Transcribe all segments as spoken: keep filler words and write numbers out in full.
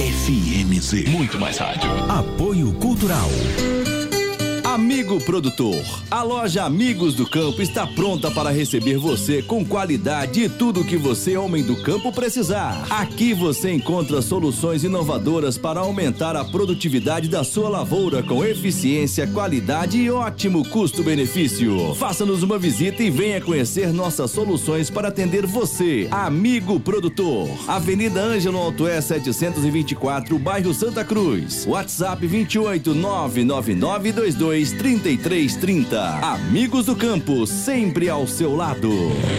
F M Z, muito mais rádio. Apoio Cultural. Amigo produtor, a loja Amigos do Campo está pronta para receber você com qualidade e tudo o que você, homem do campo, precisar. Aqui você encontra soluções inovadoras para aumentar a produtividade da sua lavoura com eficiência, qualidade e ótimo custo-benefício. Faça-nos uma visita e venha conhecer nossas soluções para atender você, amigo produtor. Avenida Ângelo Altoé setecentos e vinte e quatro, bairro Santa Cruz. WhatsApp vinte e oito, nove nove nove dois dois trinta e três trinta. Amigos do Campo, sempre ao seu lado.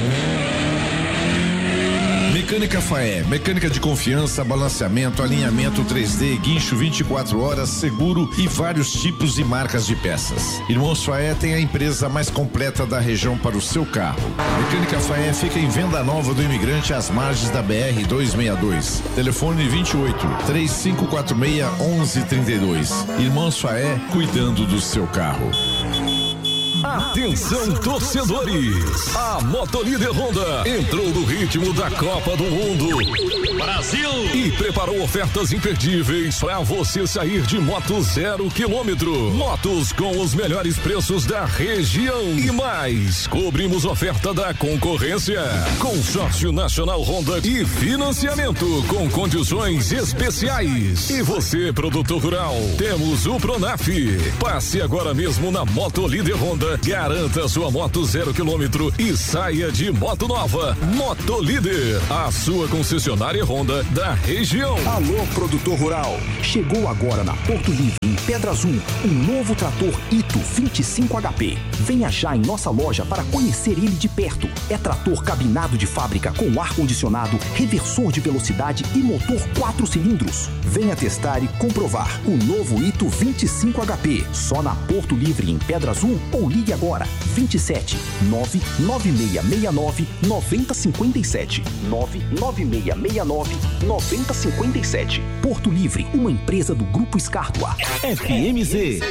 Mecânica Faé, mecânica de confiança, balanceamento, alinhamento três D, guincho vinte e quatro horas, seguro e vários tipos e marcas de peças. Irmãos Faé tem a empresa mais completa da região para o seu carro. Mecânica Faé fica em Venda Nova do Imigrante, às margens da B R duzentos e sessenta e dois. Telefone vinte e oito, três cinco quatro seis, onze trinta e dois. Irmãos Faé, cuidando do seu carro. Atenção, torcedores! A Motolíder Honda entrou no ritmo da Copa do Mundo Brasil e preparou ofertas imperdíveis para você sair de moto zero quilômetro. Motos com os melhores preços da região e mais. Cobrimos oferta da concorrência. Consórcio Nacional Honda e financiamento com condições especiais. E você, produtor rural, temos o Pronaf. Passe agora mesmo na Motolíder Honda. Garanta sua moto zero quilômetro e saia de moto nova. Motolíder, a sua concessionária Honda da região. Alô, produtor rural. Chegou agora na Porto Livre, em Pedra Azul, um novo trator Ito vinte e cinco H P. Venha já em nossa loja para conhecer ele de perto. É trator cabinado de fábrica com ar-condicionado, reversor de velocidade e motor quatro cilindros. Venha testar e comprovar o novo Ito vinte e cinco H P. Só na Porto Livre, em Pedra Azul, ou ligue agora vinte e sete, nove nove seis seis nove, nove zero cinco sete, nove nove seis seis nove, nove zero cinco sete. Porto Livre, uma empresa do Grupo Escártua. F M Z.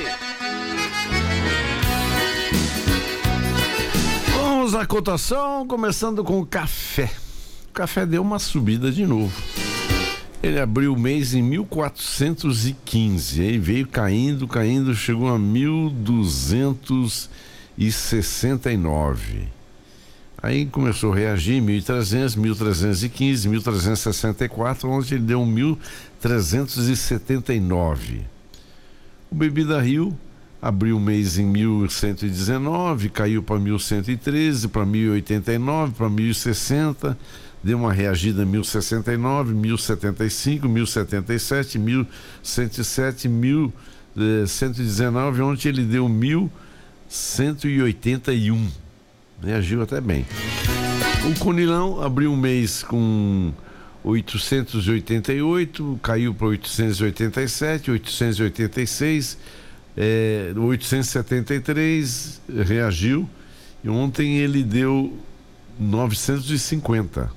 Vamos à cotação, começando com o café. O café deu uma subida de novo. Ele abriu o mês em mil quatrocentos e quinze, aí veio caindo, caindo, chegou a mil duzentos e sessenta e nove. Aí começou a reagir, mil e trezentos, mil trezentos e quinze, mil trezentos e sessenta e quatro, onde ele deu mil trezentos e setenta e nove. O Bebida Rio abriu o mês em mil cento e dezenove, caiu para mil cento e treze, para mil e oitenta e nove, para mil e sessenta. Deu uma reagida em mil e sessenta e nove, mil e setenta e cinco, mil e setenta e sete, mil cento e sete, mil cento e dezenove, onde ele deu mil cento e oitenta e um. Reagiu até bem. O Conilão abriu um mês com oitocentos e oitenta e oito, caiu para oitocentos e oitenta e sete, oitocentos e oitenta e seis, é, oitocentos e setenta e três, reagiu. E ontem ele deu novecentos e cinquenta.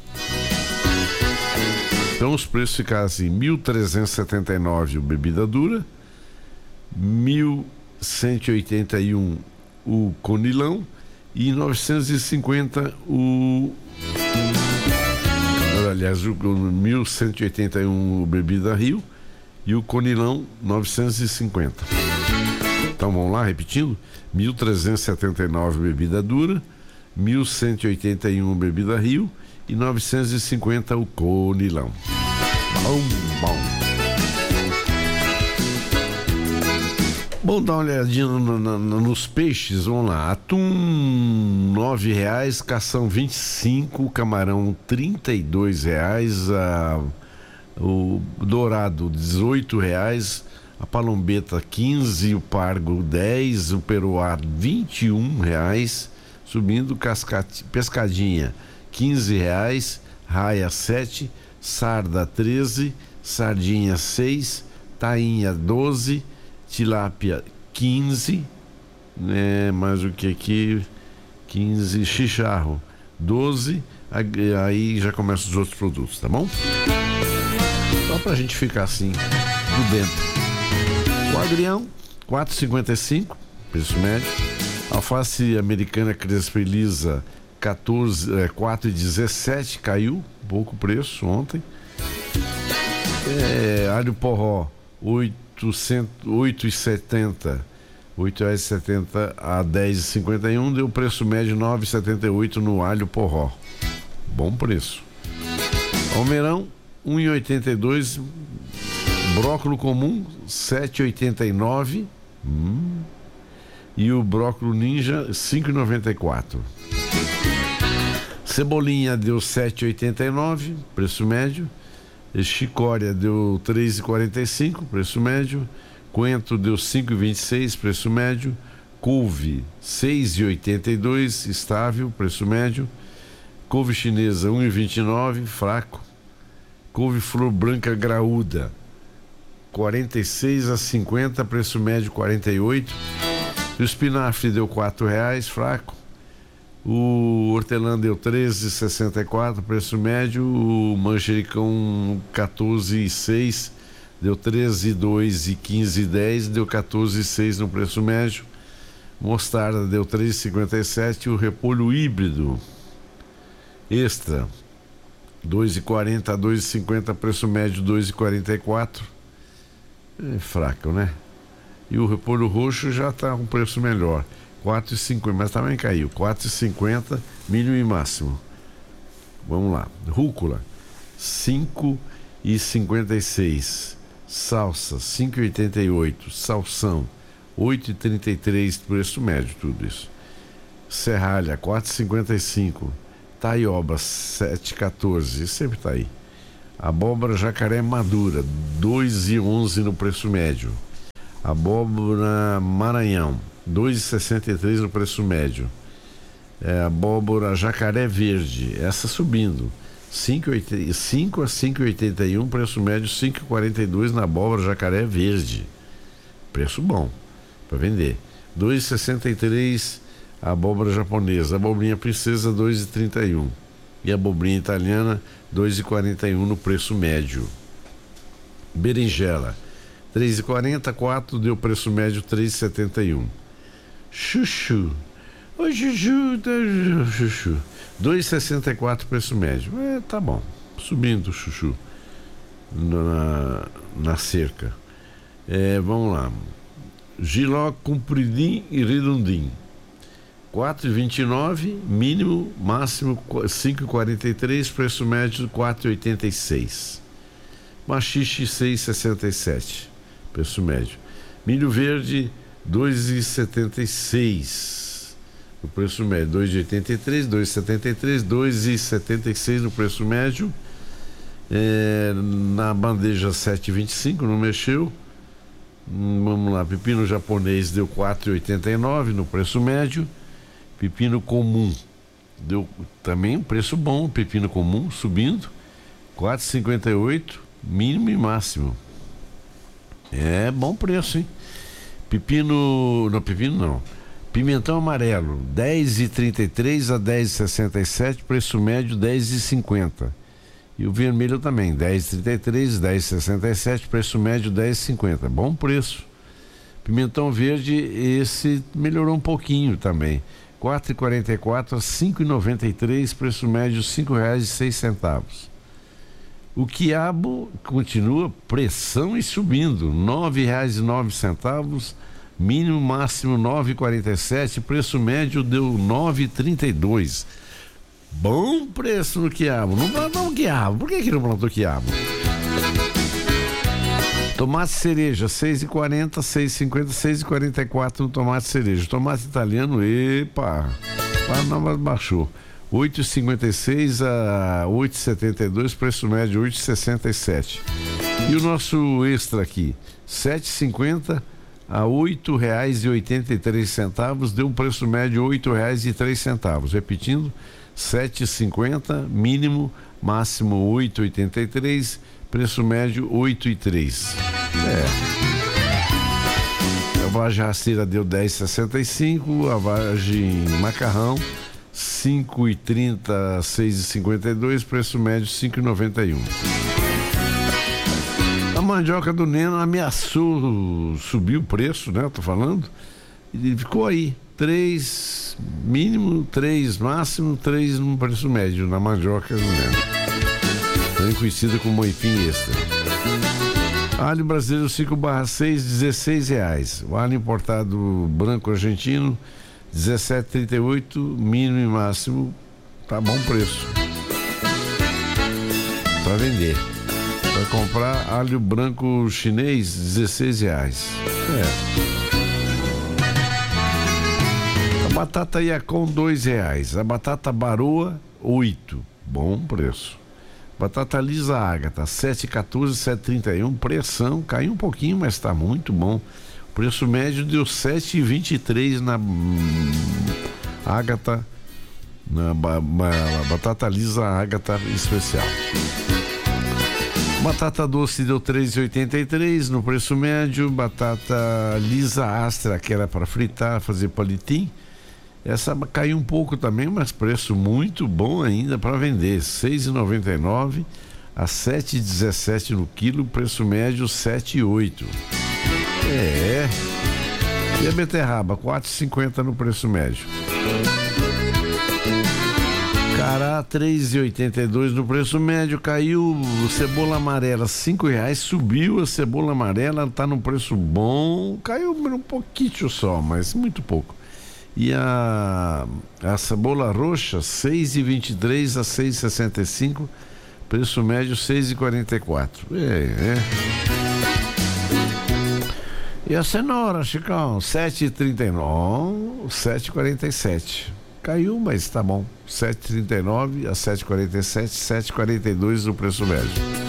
Então os preços ficaram assim: mil trezentos e setenta e nove o bebida dura, mil cento e oitenta e um o Conilão e novecentos e cinquenta o aliás o mil cento e oitenta e um o Bebida Rio e o Conilão novecentos e cinquenta. Então vamos lá, repetindo: mil trezentos e setenta e nove bebida dura, mil cento e oitenta e um Bebida Rio e novecentos e cinquenta o Conilão. Bom, bom. Bom, dá uma olhadinha no, no, no, nos peixes, vamos lá. Atum nove reais, cação vinte e cinco, camarão trinta e dois reais, a, o dourado dezoito reais, a palombeta quinze, o pargo dez, o peruar vinte e um reais, subindo cascate, pescadinha quinze reais, raia sete, sarda treze, sardinha seis, tainha doze, tilápia quinze, né, mais o que aqui, quinze, chicharro doze, aí já começam os outros produtos, tá bom? Só pra gente ficar assim, do dentro. O agrião, quatro reais e cinquenta e cinco, preço médio. Alface americana crespa e lisa, quatorze, é, quatro reais e dezessete, caiu um pouco o preço ontem. É, alho porró, oito e setenta. oito reais e setenta a dez e cinquenta e um, deu preço médio nove e setenta e oito no alho porró. Bom preço. Almeirão, um e oitenta e dois. Brócolis comum, sete e oitenta e nove. Hum. E o brócolis ninja, cinco e noventa e quatro. Cebolinha deu sete e oitenta e nove, preço médio. Chicória deu três e quarenta e cinco, preço médio. Coentro deu cinco e vinte e seis, preço médio. Couve, seis e oitenta e dois, estável, preço médio. Couve chinesa, um e vinte e nove, fraco. Couve flor branca graúda, quarenta e seis a cinquenta, preço médio quarenta e oito. O espinafre deu quatro reais, fraco. O hortelã deu treze e sessenta e quatro, preço médio. O manjericão quatorze e seis, deu treze e dois e quinze e dez, deu quatorze e seis no preço médio. Mostarda deu três e cinquenta e sete. O repolho híbrido extra, dois e quarenta a dois e cinquenta, preço médio dois e quarenta e quatro. É fraco, né? E o repolho roxo já está com preço melhor, quatro e cinquenta, mas também caiu, quatro e cinquenta, mínimo e máximo. Vamos lá. Rúcula, cinco e cinquenta e seis. Salsa, cinco e oitenta e oito. Salsão, oito e trinta e três, preço médio, tudo isso. Serralha, quatro e cinquenta e cinco. Taioba, sete e quatorze, sempre tá aí. Abóbora jacaré madura, dois e onze no preço médio. Abóbora Maranhão, dois e sessenta e três no preço médio. É, abóbora jacaré verde, essa subindo, cinco a cinco e oitenta e um, preço médio cinco e quarenta e dois na abóbora jacaré verde. Preço bom para vender. dois e sessenta e três a abóbora japonesa. Abobrinha princesa, dois e trinta e um. E a abobrinha italiana, dois e quarenta e um no preço médio. Berinjela, três e quarenta, quatro, deu preço médio três e setenta e um. Chuchu, oi chuchu, chuchu, dois e sessenta e quatro, preço médio. É, tá bom, subindo o chuchu na, na cerca. É, vamos lá. Giló compridinho e redondinho, quatro e vinte e nove, mínimo, máximo cinco e quarenta e três, preço médio quatro e oitenta e seis. Machixe, seis e sessenta e sete, preço médio. Milho verde, dois e setenta e seis, o preço médio, dois e oitenta e três, dois e setenta e três, dois e setenta e seis no preço médio. É, na bandeja sete e vinte e cinco, não mexeu. Hum, vamos lá, pepino japonês deu quatro e oitenta e nove no preço médio. Pepino comum deu também um preço bom, pepino comum subindo, quatro e cinquenta e oito, mínimo e máximo. É bom preço, hein? Pepino, não, pepino não. Pimentão amarelo, dez e trinta e três a dez e sessenta e sete, preço médio dez e cinquenta. E o vermelho também, dez e trinta e três, dez e sessenta e sete, preço médio dez e cinquenta. Bom preço. Pimentão verde, esse melhorou um pouquinho também. quatro e quarenta e quatro a cinco e noventa e três, preço médio cinco reais e seis centavos. O quiabo continua pressão e subindo, nove reais e nove centavos, mínimo, máximo nove e quarenta e sete, preço médio deu nove e trinta e dois. Bom preço no quiabo. Não plantou um quiabo, por que que não plantou quiabo? Tomate cereja, seis e quarenta, seis e cinquenta, seis e quarenta e quatro no tomate cereja. Tomate italiano, epa, mas baixou. oito e cinquenta e seis a oito e setenta e dois, preço médio oito e sessenta e sete. E o nosso extra aqui, sete e cinquenta a oito reais e oitenta e três centavos, deu um preço médio oito reais e três centavos. Repetindo, sete e cinquenta, mínimo, máximo oito e oitenta e três, preço médio oito e três. É. A vagem rasteira deu dez e sessenta e cinco, a vagem macarrão cinco e trinta, seis e cinquenta e dois, preço médio cinco e noventa e um. A mandioca do Neno ameaçou subir o preço, né? Eu tô falando. E ficou aí, três mínimo, três máximo, três no preço médio na mandioca do Neno. também conhecida como aipim extra. Alho brasileiro cinco barra seis, dezesseis reais. O alho importado branco argentino, dezessete reais e trinta e oito centavos, mínimo e máximo, tá bom preço. Para vender. Para comprar alho branco chinês, dezesseis reais. É. A batata Yacon, dois reais. A batata baroa, oito. Bom preço. Batata lisa Ágata, sete reais e quatorze centavos, sete reais e trinta e um centavos. Pressão, caiu um pouquinho, mas está muito bom. O preço médio deu sete reais e vinte e três centavos na hum, Ágata, na ba, ba, batata lisa Ágata especial. Batata doce deu três reais e oitenta e três centavos no preço médio. Batata lisa Astra, que era para fritar, fazer palitim, essa caiu um pouco também, mas preço muito bom ainda para vender, seis reais e noventa e nove centavos a sete reais e dezessete centavos no quilo, preço médio sete reais e oito centavos. É. E a beterraba, quatro reais e cinquenta centavos no preço médio. Cará, três reais e oitenta e dois centavos no preço médio. Caiu cebola amarela, cinco reais, subiu a cebola amarela, está no preço bom, caiu um pouquinho só, mas muito pouco. E a, a cebola roxa, seis reais e vinte e três centavos a seis reais e sessenta e cinco centavos, preço médio seis reais e quarenta e quatro centavos. É, é. E a cenoura, Chicão, sete reais e trinta e nove centavos, sete reais e quarenta e sete centavos. Caiu, mas tá bom. sete reais e trinta e nove centavos a sete reais e quarenta e sete centavos, sete reais e quarenta e dois centavos o preço médio.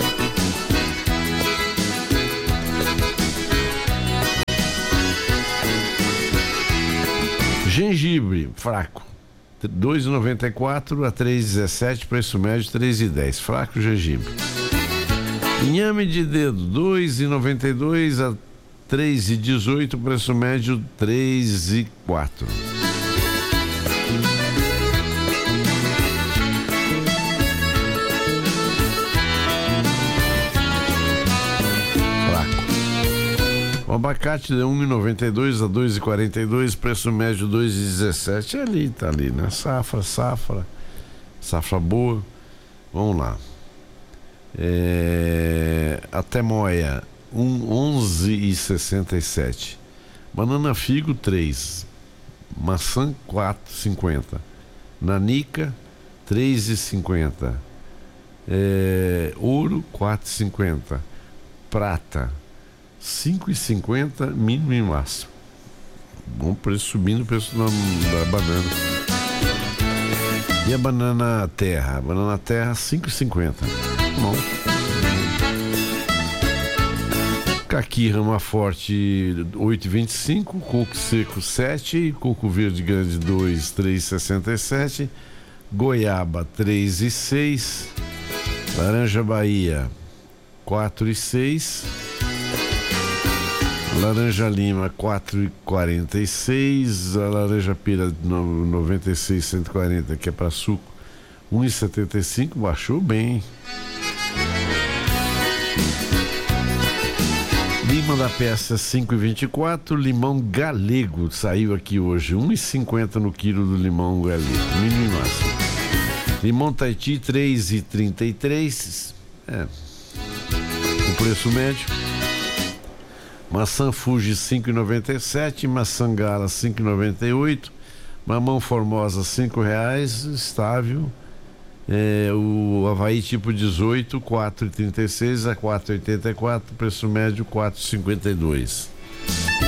Gengibre fraco, dois reais e noventa e quatro centavos a três reais e dezessete centavos, preço médio três reais e dez centavos. Fraco gengibre. Inhame de dedo, dois reais e noventa e dois centavos a três reais e dezoito centavos, preço médio três reais e quatro centavos. O abacate de um real e noventa e dois centavos a dois reais e quarenta e dois centavos, preço médio dois reais e dezessete centavos. Ali, tá ali, né? Safra, safra, safra boa. Vamos lá. É... Até moia, um, onze reais e sessenta e sete centavos. Banana figo, três. Maçã, quatro reais e cinquenta centavos. Nanica, três reais e cinquenta centavos. É... Ouro, quatro reais e cinquenta centavos. Prata, cinco reais e cinquenta centavos, mínimo e máximo. Bom preço, subindo o preço da, da banana. E a banana terra? A banana terra, cinco reais e cinquenta centavos. Bom. Caqui rama forte, oito reais e vinte e cinco centavos. Coco seco, sete. Coco verde grande, dois, três reais e sessenta e sete centavos. Goiaba, três reais e seis centavos. Laranja Bahia, quatro reais e seis centavos. Laranja lima, quatro reais e quarenta e seis centavos. A laranja pira, noventa e seis, cento e quarenta, que é para suco, um real e setenta e cinco centavos. Baixou bem. Lima da peça, cinco reais e vinte e quatro centavos. Limão galego saiu aqui hoje, um real e cinquenta centavos no quilo do limão galego, mínimo e máximo. Limão Tahiti, três reais e trinta e três centavos. É. O preço médio. Maçã Fuji, cinco reais e noventa e sete centavos. Maçã Gala, cinco reais e noventa e oito centavos. Mamão Formosa, cinco reais, estável. É, o Havaí tipo dezoito, quatro reais e trinta e seis centavos a quatro reais e oitenta e quatro centavos. Preço médio, quatro reais e cinquenta e dois centavos.